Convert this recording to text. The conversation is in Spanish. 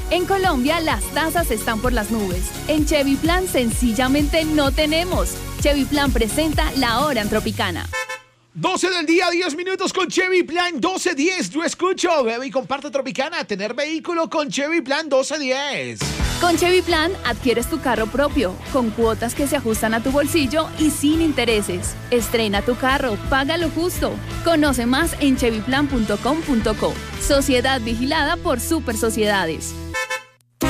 En Colombia las tasas están por las nubes. En Chevy Plan sencillamente no tenemos. Chevy Plan presenta La Hora en Tropicana. 12 del día, 10 minutos con Chevy Plan 1210. Yo escucho, bebe y comparte Tropicana. Tener vehículo con Chevy Plan 1210. Con Chevy Plan adquieres tu carro propio, con cuotas que se ajustan a tu bolsillo y sin intereses. Estrena tu carro, págalo justo. Conoce más en chevyplan.com.co. Sociedad vigilada por Super Sociedades.